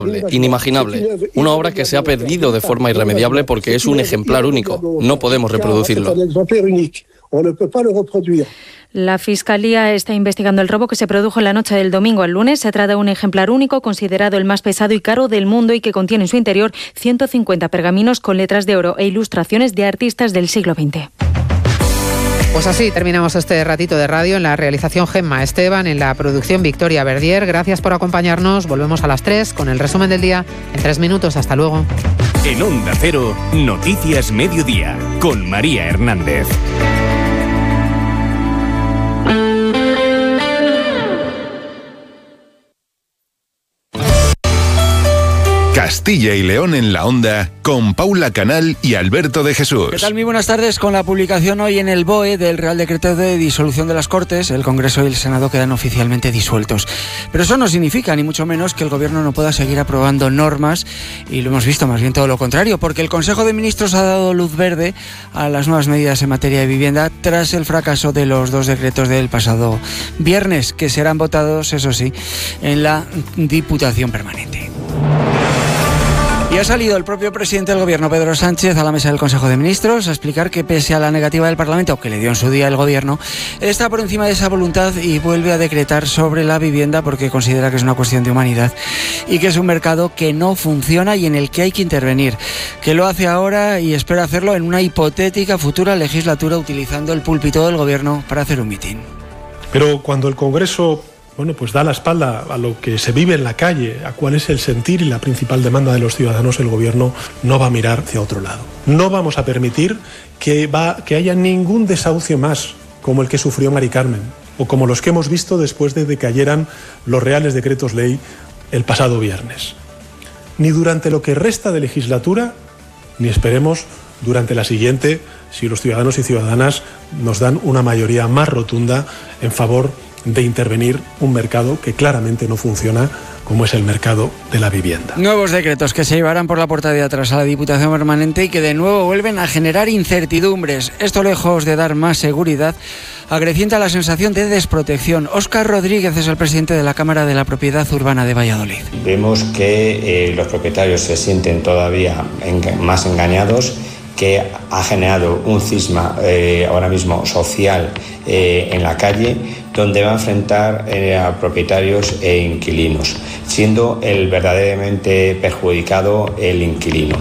Inimaginable. Una obra que se ha perdido de forma irremediable porque es un ejemplar único. No podemos reproducirlo. La Fiscalía está investigando el robo que se produjo en la noche del domingo al lunes. Se trata de un ejemplar único, considerado el más pesado y caro del mundo y que contiene en su interior 150 pergaminos con letras de oro e ilustraciones de artistas del siglo XX. Pues así terminamos este ratito de radio. En la realización Gemma Esteban, en la producción Victoria Verdier. Gracias por acompañarnos. Volvemos a las 3 con el resumen del día en 3 minutos. Hasta luego. En Onda Cero, Noticias Mediodía, con María Hernández. Castilla y León en la Onda, con Paula Canal y Alberto de Jesús. ¿Qué tal? Muy buenas tardes. Con la publicación hoy en el BOE del Real Decreto de disolución de las Cortes, el Congreso y el Senado quedan oficialmente disueltos. Pero eso no significa, ni mucho menos, que el Gobierno no pueda seguir aprobando normas, y lo hemos visto más bien todo lo contrario, porque el Consejo de Ministros ha dado luz verde a las nuevas medidas en materia de vivienda tras el fracaso de los 2 decretos del pasado viernes, que serán votados, eso sí, en la Diputación Permanente. Y ha salido el propio presidente del Gobierno, Pedro Sánchez, a la mesa del Consejo de Ministros a explicar que pese a la negativa del Parlamento, que le dio en su día el Gobierno, él está por encima de esa voluntad y vuelve a decretar sobre la vivienda porque considera que es una cuestión de humanidad y que es un mercado que no funciona y en el que hay que intervenir, que lo hace ahora y espera hacerlo en una hipotética futura legislatura utilizando el púlpito del Gobierno para hacer un mitin. Pero cuando el Congreso pues da la espalda a lo que se vive en la calle, a cuál es el sentir y la principal demanda de los ciudadanos, el Gobierno no va a mirar hacia otro lado. No vamos a permitir que haya ningún desahucio más como el que sufrió Mari Carmen o como los que hemos visto después de que cayeran los reales decretos ley el pasado viernes. Ni durante lo que resta de legislatura, ni esperemos durante la siguiente, si los ciudadanos y ciudadanas nos dan una mayoría más rotunda en favor de intervenir un mercado que claramente no funciona, como es el mercado de la vivienda. Nuevos decretos que se llevarán por la puerta de atrás a la Diputación Permanente y que de nuevo vuelven a generar incertidumbres. Esto, lejos de dar más seguridad, acrecienta la sensación de desprotección. Óscar Rodríguez es el presidente de la Cámara de la Propiedad Urbana de Valladolid. Vemos que los propietarios se sienten todavía más engañados, que ha generado un cisma ahora mismo social en la calle, donde va a enfrentar a propietarios e inquilinos, siendo el verdaderamente perjudicado el inquilino.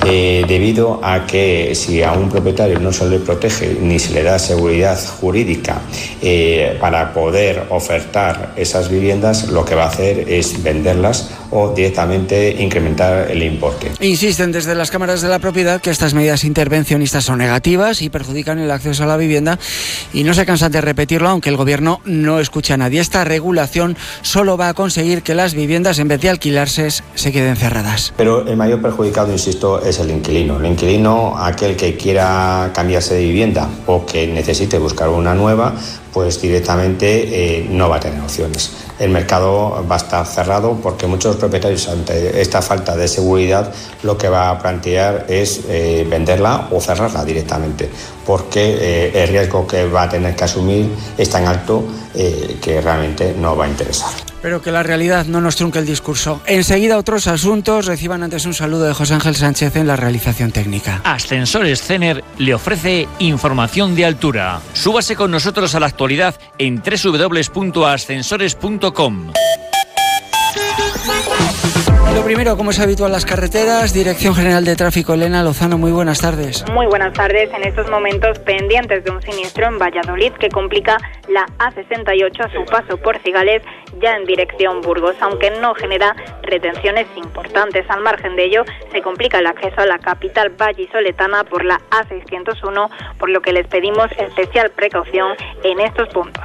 Debido a que si a un propietario no se le protege ni se le da seguridad jurídica para poder ofertar esas viviendas, lo que va a hacer es venderlas o directamente incrementar el importe. Insisten desde las cámaras de la propiedad que estas medidas intervencionistas son negativas y perjudican el acceso a la vivienda, y no se cansan de repetirlo, aunque el Gobierno no escucha a nadie. Esta regulación solo va a conseguir que las viviendas, en vez de alquilarse, se queden cerradas. Pero el mayor perjudicado, insisto, es el inquilino. El inquilino, aquel que quiera cambiarse de vivienda o que necesite buscar una nueva, pues directamente no va a tener opciones. El mercado va a estar cerrado porque muchos propietarios, ante esta falta de seguridad, lo que va a plantear es venderla o cerrarla directamente, porque el riesgo que va a tener que asumir es tan alto que realmente no va a interesar. Pero que la realidad no nos trunque el discurso. Enseguida otros asuntos. Reciban antes un saludo de José Ángel Sánchez en la realización técnica. Ascensores Cener le ofrece información de altura. Súbase con nosotros a la actualidad en www.ascensores.com. Lo primero, como es habitual, las carreteras. Dirección General de Tráfico, Elena Lozano, muy buenas tardes. Muy buenas tardes. En estos momentos pendientes de un siniestro en Valladolid que complica la A68 a su paso por Cigales, ya en dirección Burgos, aunque no genera retenciones importantes. Al margen de ello, se complica el acceso a la capital vallisoletana por la A601, por lo que les pedimos especial precaución en estos puntos.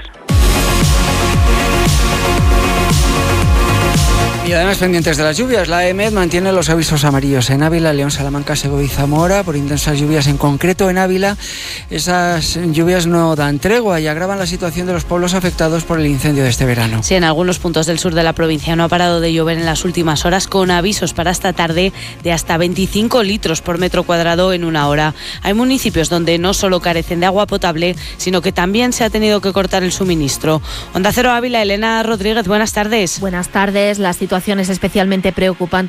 Y además pendientes de las lluvias, la EMED mantiene los avisos amarillos en Ávila, León, Salamanca, Segovia y Zamora por intensas lluvias. En concreto en Ávila, esas lluvias no dan tregua y agravan la situación de los pueblos afectados por el incendio de este verano. Sí, en algunos puntos del sur de la provincia no ha parado de llover en las últimas horas, con avisos para esta tarde de hasta 25 litros por metro cuadrado en una hora. Hay municipios donde no solo carecen de agua potable, sino que también se ha tenido que cortar el suministro. Onda Cero Ávila, Elena Rodríguez, buenas tardes. Buenas tardes. La situación es especialmente preocupante